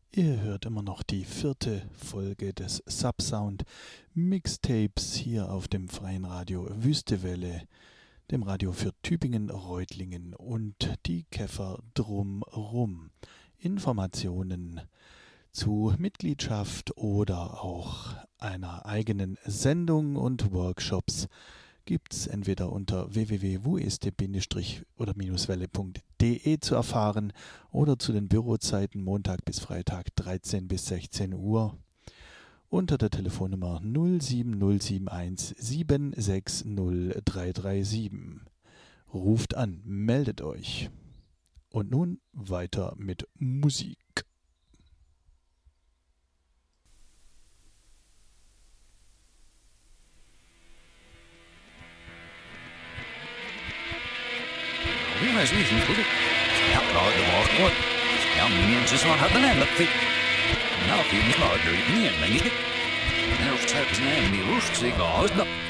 Ihr hört immer noch die 4. Folge des Subsound Mixtapes hier auf dem freien Radio Wüstewelle, dem Radio für Tübingen, Reutlingen und die Käfer drumrum. Informationen zu Mitgliedschaft oder auch einer eigenen Sendung und Workshops gibt's entweder unter www.wueste-welle.de zu erfahren oder zu den Bürozeiten Montag bis Freitag 13 bis 16 Uhr unter der Telefonnummer 07071 760337. Ruft an, meldet euch. Und nun weiter mit Musik. Viimais viisin tuli. Ja praata vaahtoa. Ja minun se saa hätäneen läpi. Ja fiilis laadui niin mengi. Neuvostot näin niin rusksi kaasna.